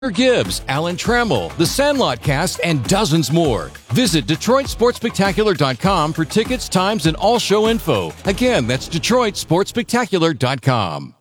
Gibbs, Alan Trammell, The Sandlot Cast, and dozens more. Visit DetroitSportsSpectacular.com for tickets, times, and all show info. Again, that's DetroitSportsSpectacular.com.